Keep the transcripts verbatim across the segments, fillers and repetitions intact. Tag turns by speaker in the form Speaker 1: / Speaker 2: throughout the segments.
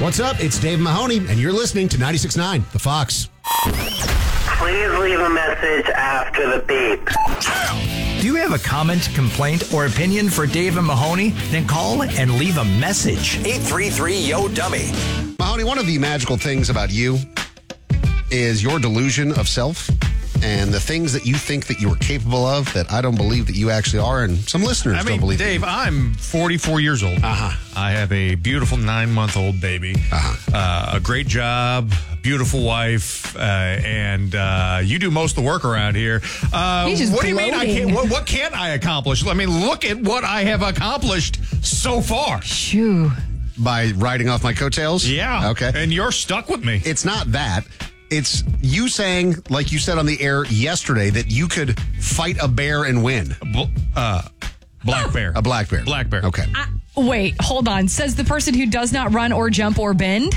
Speaker 1: What's up? It's Dave Mahoney, and you're listening to ninety-six point nine, The Fox.
Speaker 2: Please leave a message after the beep.
Speaker 3: Do you have a comment, complaint, or opinion for Dave and Mahoney? Then call and leave a message. eight three three, Y O Dummy.
Speaker 1: Mahoney, one of the magical things about you is your delusion of self and the things that you think that you are capable of that I don't believe that you actually are, and some listeners
Speaker 4: I mean,
Speaker 1: don't believe
Speaker 4: Dave,
Speaker 1: you.
Speaker 4: I'm forty-four years old.
Speaker 1: Uh-huh.
Speaker 4: I have a beautiful nine-month-old baby,
Speaker 1: Uh-huh.
Speaker 4: uh, a great job, beautiful wife, uh, and uh, you do most of the work around here. Uh,
Speaker 5: He's just
Speaker 4: what do you mean I
Speaker 5: gloating.
Speaker 4: can't? What, what can't I accomplish? I mean, look at what I have accomplished so far.
Speaker 5: Shoo.
Speaker 1: By riding off my coattails?
Speaker 4: Yeah.
Speaker 1: Okay.
Speaker 4: And you're stuck with me.
Speaker 1: It's not that. It's you saying, like you said on the air yesterday, that you could fight a bear and win.
Speaker 4: Bl- uh, black bear.
Speaker 1: A black bear.
Speaker 4: Black bear.
Speaker 1: Okay.
Speaker 5: Uh, wait, hold on. Says the person who does not run or jump or bend?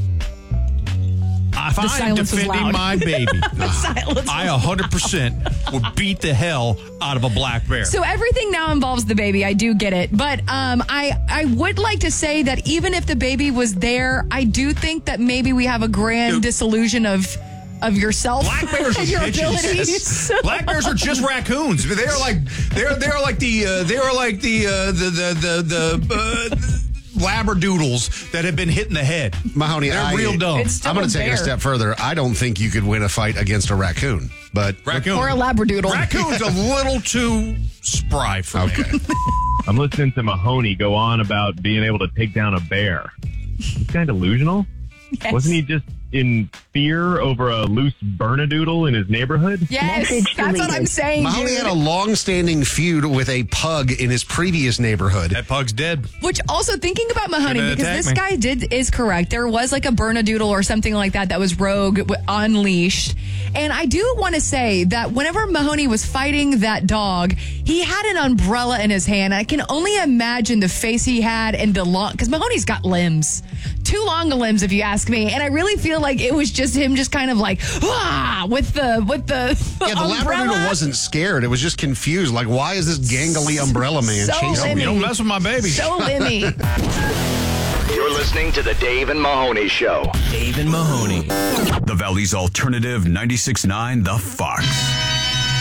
Speaker 4: If
Speaker 5: The
Speaker 4: I'm
Speaker 5: silence was
Speaker 4: defending
Speaker 5: loud.
Speaker 4: my baby,
Speaker 5: Silence
Speaker 4: I
Speaker 5: was-
Speaker 4: one hundred percent would beat the hell out of a black bear.
Speaker 5: So everything now involves the baby. I do get it. But um, I, I would like to say that even if the baby was there, I do think that maybe we have a grand
Speaker 4: Dude.
Speaker 5: disillusion of of yourself.
Speaker 4: Black bears are
Speaker 5: and your
Speaker 4: bitches.
Speaker 5: abilities.
Speaker 4: Black bears are just raccoons. They are like they're they're like the uh, they are like the uh, the the the, the uh, labradoodles that have been hit in the head.
Speaker 1: Mahoney,
Speaker 4: They're
Speaker 1: I,
Speaker 4: real dumb.
Speaker 5: It's still
Speaker 1: I'm going
Speaker 5: a
Speaker 1: to take it a
Speaker 5: bear.
Speaker 1: step further. I don't think you could win a fight against a raccoon. But
Speaker 4: Raccoon
Speaker 5: Or a labradoodle.
Speaker 4: Raccoon's a little too spry for me.
Speaker 1: okay.
Speaker 6: I'm listening to Mahoney go on about being able to take down a bear. He's kind of delusional.
Speaker 5: Yes.
Speaker 6: Wasn't he just in fear over a loose Bernedoodle in his neighborhood?
Speaker 5: Yes,
Speaker 2: Message
Speaker 5: that's what
Speaker 2: deleted.
Speaker 5: I'm saying,
Speaker 1: Mahoney
Speaker 5: dude.
Speaker 1: had a long-standing feud with a pug in his previous neighborhood.
Speaker 4: That pug's dead.
Speaker 5: Which also thinking about Mahoney,
Speaker 4: Shouldn't
Speaker 5: because
Speaker 4: attack
Speaker 5: this
Speaker 4: me.
Speaker 5: guy did is correct. There was like a Bernedoodle or something like that that was rogue, w- unleashed. And I do want to say that whenever Mahoney was fighting that dog, he had an umbrella in his hand. I can only imagine the face he had and the long, because Mahoney's got limbs. Too long limbs, if you ask me. And I really feel like it was just him just kind of like, ah, with the, with the
Speaker 1: Yeah, the
Speaker 5: umbrella.
Speaker 1: Labradoodle wasn't scared. It was just confused. Like, why is this gangly umbrella man
Speaker 5: So
Speaker 1: chasing me?
Speaker 4: You don't mess with my baby.
Speaker 5: So limmy.
Speaker 7: You're listening to the Dave and Mahoney Show.
Speaker 3: Dave and Mahoney.
Speaker 8: The Valley's alternative ninety-six point nine, The Fox.